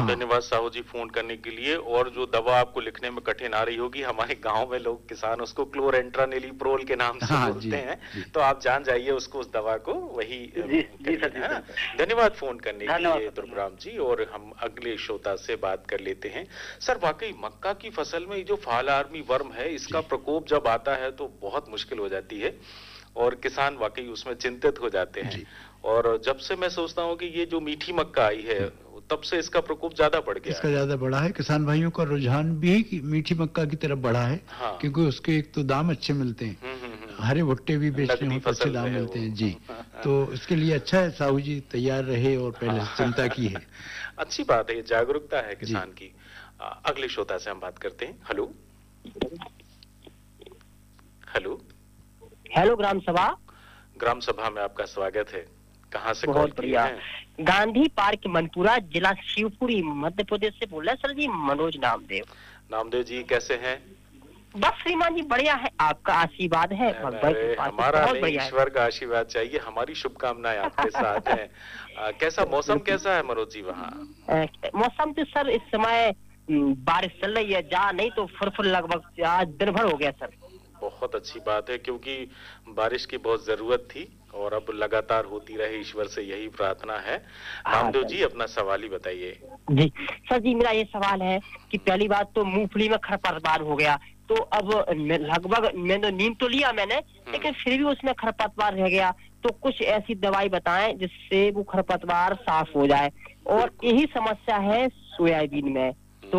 हाँ। धन्यवाद साहू जी फोन करने के लिए। और जो दवा आपको लिखने में कठिन आ रही होगी, हमारे गांव में लोग किसान उसको क्लोरेंट्रानिलीप्रोल के नाम से बोलते हैं, तो आप जान जाइए उसको, उस दवा को वही करिए, है ना। धन्यवाद फोन करने के लिए ध्रुवराम जी। और हम अगले श्रोता से बात कर लेते हैं। सर वाकई मक्का की फसल में जो फाल आर्मी वर्म है, इसका प्रकोप जब आता है तो बहुत मुश्किल हो जाती है और किसान वाकई उसमें चिंतित हो जाते हैं। और जब से मैं सोचता हूँ कि ये जो मीठी मक्का आई है, तब से इसका प्रकोप ज्यादा बढ़ गया इसका ज्यादा बढ़ा है। किसान भाइयों का रुझान भी मीठी मक्का की तरफ बढ़ा है। हाँ। क्योंकि उसके एक तो दाम अच्छे मिलते हैं, हरे भुट्टे भी बेचने हो तो अच्छे दाम मिलते हैं जी। तो इसके लिए अच्छा है साहू जी तैयार रहे और पहले से चिंता की है। अच्छी बात है, ये जागरूकता है किसान की। अगले श्रोता से हम बात करते हैं। हेलो हेलो हेलो ग्राम सभा। ग्राम सभा में आपका स्वागत है। कहाँ से बहुत बढ़िया। गांधी पार्क मनपुरा, जिला शिवपुरी, मध्य प्रदेश से बोल रहे सर जी, मनोज नामदेव। नामदेव जी कैसे हैं? बस श्रीमान जी बढ़िया है, आपका आशीर्वाद है। हमारा नहीं, ईश्वर का आशीर्वाद चाहिए। हमारी शुभकामनाएं आपके साथ हैं। कैसा मौसम कैसा है मनोज जी वहाँ? मौसम तो सर इस समय बारिश चल रही है, जा नहीं तो फुर लगभग आज दिन भर हो गया सर। बहुत अच्छी बात है, क्योंकि बारिश की बहुत जरूरत थी और अब लगातार होती रहे, ईश्वर से यही प्रार्थना है। नामदेव जी अपना सवाल ही बताइए। जी सर जी, मेरा ये सवाल है कि पहली बात तो मूंगफली में खरपतवार हो गया, तो अब लगभग मैंने नींद तो लिया मैंने, लेकिन फिर भी उसमें खरपतवार रह गया। तो कुछ ऐसी दवाई बताएं जिससे वो खरपतवार साफ हो जाए। और यही समस्या है सोयाबीन में।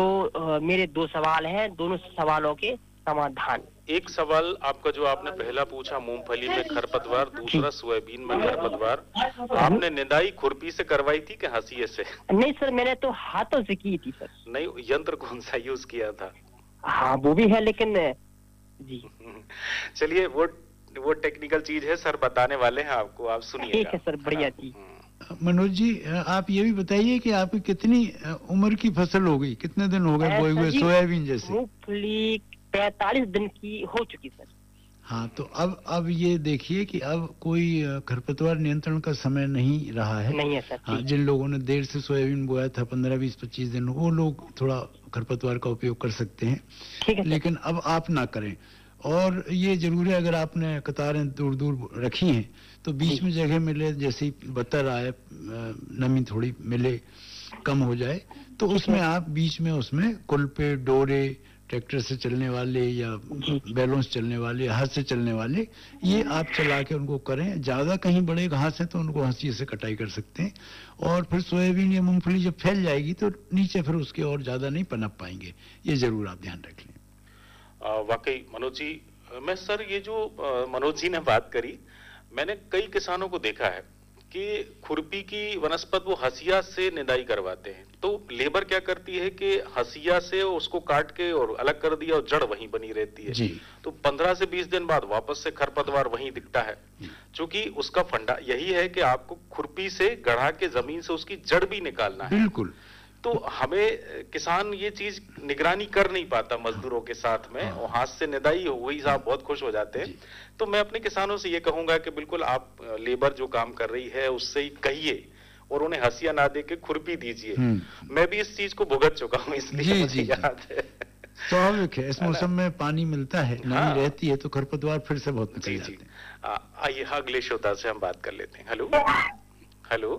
तो मेरे दो सवाल हैं, दोनों सवालों के समाधान। एक सवाल आपका जो आपने पहला पूछा मूंगफली में खरपतवार, दूसरा सोयाबीन में खरपतवार, आपने निदाई खुरपी से करवाई थी कि हंसिये से? नहीं सर, मैंने तो हाथों से की थी सर। नहीं, यंत्र कौन सा यूज किया था? हाँ वो भी है, लेकिन जी चलिए वो टेक्निकल चीज है, सर बताने वाले हैं आपको, आप सुनिएगा। ठीक है सर, बढ़िया जी। मनोज जी आप ये भी बताइए कि आपकी कितनी उम्र की फसल हो गई, कितने दिन हो गए बोए हुए सोयाबीन जैसे? मूंगफली 45 दिन की हो चुकी सर। हाँ, तो अब ये देखिए कि अब कोई खरपतवार नियंत्रण का समय नहीं रहा है। नहीं है सर। हाँ, जिन लोगों ने देर से सोयाबीन बोया था 15, 20, 25 दिन, वो लोग थोड़ा खरपतवार का उपयोग कर सकते हैं। ठीक है, लेकिन अब आप ना करें। और ये जरूरी है, अगर आपने कतारें दूर दूर रखी हैं तो बीच में जगह मिले, जैसे बतर आए, नमी थोड़ी मिले, कम हो जाए, तो उसमें आप बीच में उसमें कुल्पे, डोरे, ट्रैक्टर से चलने वाले या बैलों से चलने वाले, हाथ से चलने वाले, ये आप चला के उनको करें। ज्यादा कहीं बड़े घास है तो उनको हंसी से कटाई कर सकते हैं। और फिर सोयाबीन या मूंगफली जब फैल जाएगी तो नीचे फिर उसके और ज्यादा नहीं पनप पाएंगे। ये जरूर आप ध्यान रख लें। वाकई मनोज जी, मैं सर ये जो मनोज जी ने बात करी, मैंने कई किसानों को देखा है कि खुरपी की वनस्पत वो हसिया से निदाई करवाते हैं। तो लेबर क्या करती है कि हसिया से उसको काट के और अलग कर दिया और जड़ वहीं बनी रहती है जी। तो 15 से 20 दिन बाद वापस से खरपतवार वहीं दिखता है। क्योंकि उसका फंडा यही है कि आपको खुरपी से गढ़ा के जमीन से उसकी जड़ भी निकालना है। बिल्कुल। तो हमें किसान ये चीज निगरानी कर नहीं पाता मजदूरों के साथ में, और हाथ से निदाई हो वही साहब बहुत खुश हो जाते हैं। तो मैं अपने किसानों से ये कहूंगा कि बिल्कुल आप लेबर जो काम कर रही है उससे ही कहिए और उन्हें हंसिया ना दे के खुरपी दीजिए। मैं भी इस चीज को भुगत चुका हूँ, इसलिए मुझे याद है। स्वाभाविक है, इस मौसम में पानी मिलता है, नमी रहती है, तो खरपतवार फिर से बहुत निकल जाते हैं। आइए अगले श्रोता से हम बात कर लेते हैं। हेलो हेलो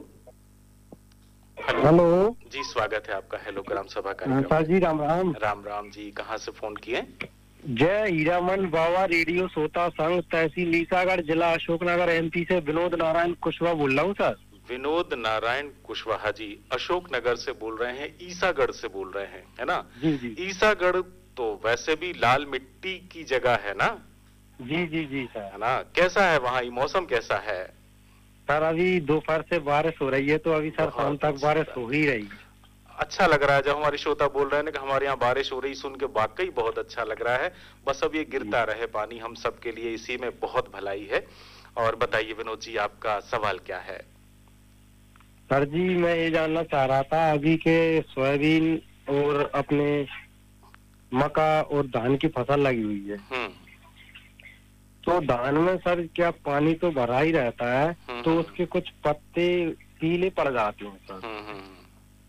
हेलो जी, स्वागत है आपका हेलो ग्राम सभा कार्यक्रम। जी राम राम। राम राम जी, कहाँ से फोन किए? जय हीरामन बाबा रेडियो श्रोता संघ, तहसील ईसागढ़, जिला अशोकनगर, MP से विनोद नारायण कुशवाहा बोल रहा हूँ सर। विनोद नारायण कुशवाहा जी अशोकनगर से बोल रहे हैं, ईसागढ़ से बोल रहे हैं, है ना? जी जी। ईसागढ़ तो वैसे भी लाल मिट्टी की जगह है ना? जी जी जी सर। है ना? कैसा है वहाँ, मौसम कैसा है? सर अभी दोपहर से बारिश हो रही है, तो अभी सर शाम तक बारिश हो ही रही है। अच्छा लग रहा है जब हमारे श्रोता बोल रहे हैं कि हमारे यहाँ बारिश हो रही, सुन के वाकई बहुत अच्छा लग रहा है। बस अब ये गिरता रहे पानी हम सब के लिए, इसी में बहुत भलाई है। और बताइए विनोद जी, आपका सवाल क्या है? सर जी मैं ये जानना चाह रहा था, अभी के सोयाबीन और अपने मक्का और धान की फसल लगी हुई है, तो धान में सर क्या पानी तो भरा ही रहता है, तो उसके कुछ पत्ते पीले पड़ जाते हैं सर।